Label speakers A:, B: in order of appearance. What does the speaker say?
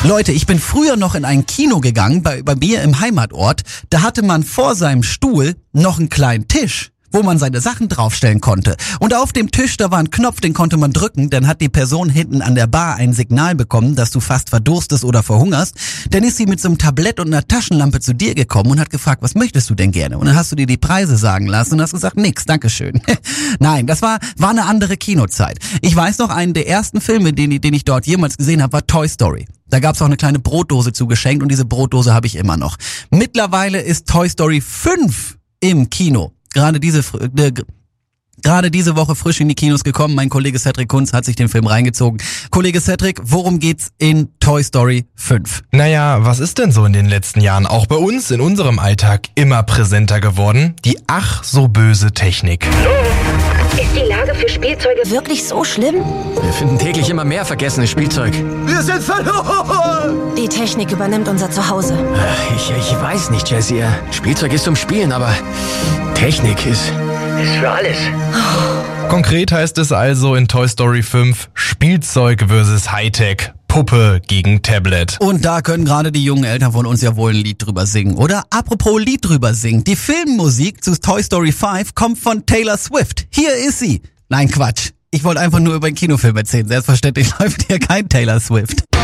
A: Leute, ich bin früher noch in ein Kino gegangen, bei mir im Heimatort. Da hatte man vor seinem Stuhl noch einen kleinen Tisch, wo man seine Sachen draufstellen konnte. Und auf dem Tisch, da war ein Knopf, den konnte man drücken. Dann hat die Person hinten an der Bar ein Signal bekommen, dass du fast verdurstest oder verhungerst. Dann ist sie mit so einem Tablett und einer Taschenlampe zu dir gekommen und hat gefragt, was möchtest du denn gerne? Und dann hast du dir die Preise sagen lassen und hast gesagt, nix, dankeschön. Nein, das war eine andere Kinozeit. Ich weiß noch, einen der ersten Filme, den ich dort jemals gesehen habe, war Toy Story. Da gab's auch eine kleine Brotdose zugeschenkt und diese Brotdose habe ich immer noch. Mittlerweile ist Toy Story 5 im Kino. Gerade diese Woche frisch in die Kinos gekommen. Mein Kollege Cedric Kunz hat sich den Film reingezogen. Kollege Cedric, worum geht's in Toy Story 5?
B: Naja, was ist denn so in den letzten Jahren auch bei uns in unserem Alltag immer präsenter geworden? Die ach so böse Technik.
C: Ist die Lage für Spielzeuge wirklich so schlimm?
D: Wir finden täglich immer mehr vergessenes Spielzeug.
E: Wir sind verloren!
C: Die Technik übernimmt unser Zuhause.
D: Ich weiß nicht, Jessie. Spielzeug ist zum Spielen, aber Technik ist für alles.
B: Konkret heißt es also in Toy Story 5 Spielzeug versus Hightech. Puppe gegen Tablet.
A: Und da können gerade die jungen Eltern von uns ja wohl ein Lied drüber singen, oder? Apropos Lied drüber singen. Die Filmmusik zu Toy Story 5 kommt von Taylor Swift. Hier ist sie. Nein, Quatsch. Ich wollte einfach nur über einen Kinofilm erzählen. Selbstverständlich läuft hier kein Taylor Swift.